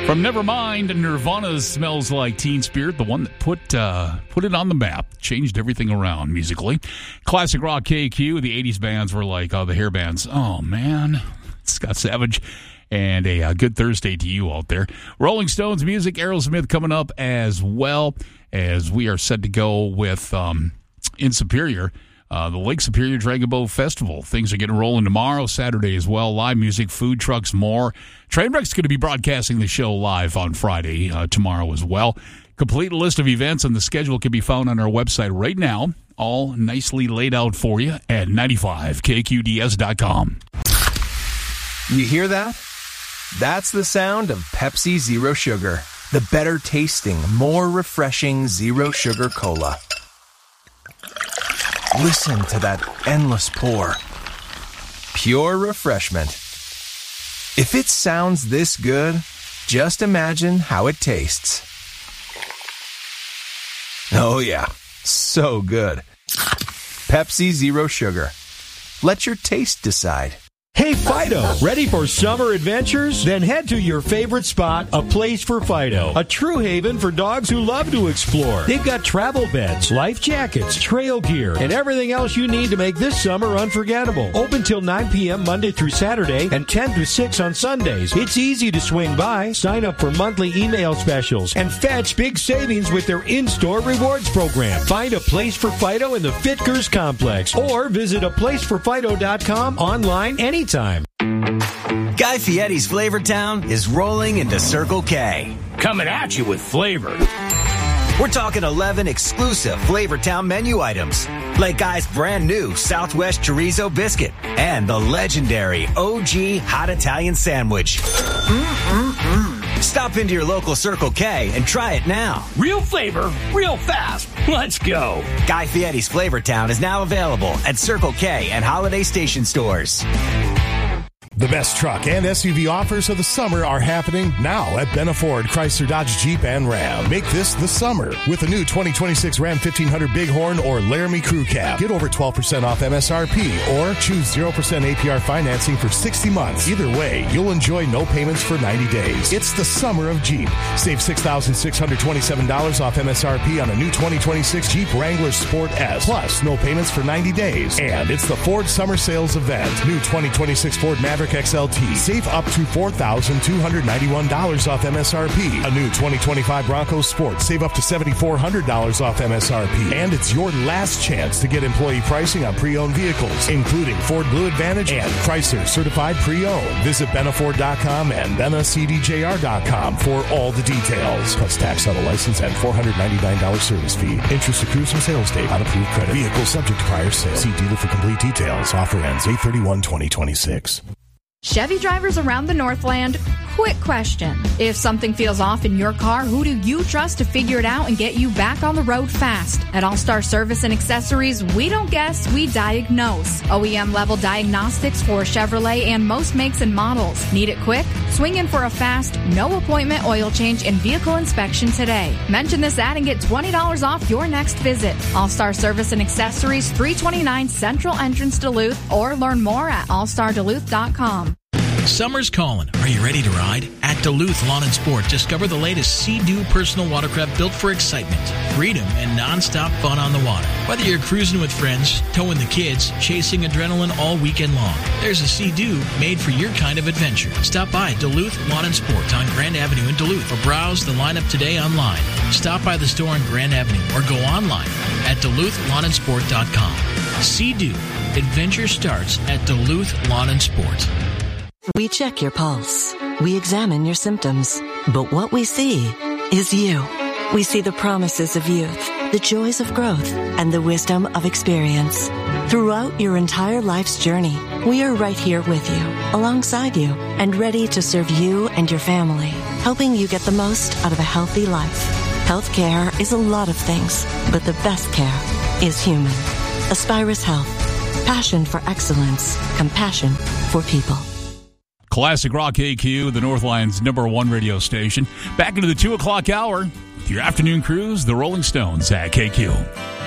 From Nevermind, Nirvana's Smells Like Teen Spirit, the one that put it on the map, changed everything around musically. Classic rock KQ, the 80s bands were like, the hair bands. Oh, man. Scott Savage. And a good Thursday to you out there. Rolling Stones music, Aerosmith coming up as well, as we are set to go with in Superior. The Lake Superior Dragon Boat Festival. Things are getting rolling tomorrow, Saturday as well. Live music, food trucks, more. Trainwreck's going to be broadcasting the show live on Friday, tomorrow as well. Complete list of events and the schedule can be found on our website right now. All nicely laid out for you at 95kqds.com. You hear that? That's the sound of Pepsi Zero Sugar. The better tasting, more refreshing Zero Sugar Cola. Listen to that endless pour. Pure refreshment. If it sounds this good, just imagine how it tastes. Oh yeah, so good. Pepsi Zero Sugar. Let your taste decide. Hey Fido, ready for summer adventures? Then head to your favorite spot, A Place for Fido, a true haven for dogs who love to explore. They've got travel beds, life jackets, trail gear, and everything else you need to make this summer unforgettable. Open till 9 p.m. Monday through Saturday and 10 to 6 on Sundays. It's easy to swing by, sign up for monthly email specials, and fetch big savings with their in-store rewards program. Find A Place for Fido in the Fitkers Complex or visit aplaceforfido.com online anytime. Guy Fieri's Flavortown is rolling into Circle K. Coming at you with flavor. We're talking 11 exclusive Flavortown menu items, like Guy's brand new Southwest Chorizo Biscuit and the legendary OG Hot Italian Sandwich. Stop into your local Circle K and try it now. Real flavor, real fast. Let's go. Guy Fieri's Flavortown is now available at Circle K and Holiday Station stores. The best truck and SUV offers of the summer are happening now at Benna Ford, Chrysler, Dodge, Jeep, and Ram. Make this the summer with a new 2026 Ram 1500 Bighorn or Laramie Crew Cab. Get over 12% off MSRP or choose 0% APR financing for 60 months. Either way, you'll enjoy no payments for 90 days. It's the summer of Jeep. Save $6,627 off MSRP on a new 2026 Jeep Wrangler Sport S. Plus, no payments for 90 days. And it's the Ford Summer Sales Event. New 2026 Ford Maverick XLT. Save up to $4,291 off MSRP. A new 2025 Bronco Sport. Save up to $7,400 off MSRP. And it's your last chance to get employee pricing on pre-owned vehicles, including Ford Blue Advantage and Chrysler Certified Pre-Owned. Visit BennaFord.com and BennaCDJR.com for all the details. Plus tax, title, license, and $499 service fee. Interest accrues from sales date on approved credit. Vehicle subject to prior sale. See dealer for complete details. Offer ends 8/31/2026. Chevy drivers around the Northland, quick question. If something feels off in your car, who do you trust to figure it out and get you back on the road fast? At All-Star Service and Accessories, we don't guess, we diagnose. OEM-level diagnostics for Chevrolet and most makes and models. Need it quick? Swing in for a fast, no-appointment oil change and vehicle inspection today. Mention this ad and get $20 off your next visit. All-Star Service and Accessories, 329 Central Entrance, Duluth, or learn more at allstarduluth.com. Summer's calling. Are you ready to ride? At Duluth Lawn and Sport, discover the latest Sea-Doo personal watercraft built for excitement, freedom, and non-stop fun on the water. Whether you're cruising with friends, towing the kids, chasing adrenaline all weekend long, there's a Sea-Doo made for your kind of adventure. Stop by Duluth Lawn and Sport on Grand Avenue in Duluth or browse the lineup today online. Stop by the store on Grand Avenue or go online at DuluthLawnandSport.com. Sea-Doo. Adventure starts at Duluth Lawn and Sport. We check your pulse. We examine your symptoms. But what we see is you. We see the promises of youth, the joys of growth, and the wisdom of experience. Throughout your entire life's journey, we are right here with you, alongside you, and ready to serve you and your family, helping you get the most out of a healthy life. Healthcare is a lot of things, but the best care is human. Aspirus Health. Passion for excellence. Compassion for people. Classic Rock AQ, the Northline's #1 radio station. Back into the 2 o'clock hour with your afternoon cruise, the Rolling Stones at KQ.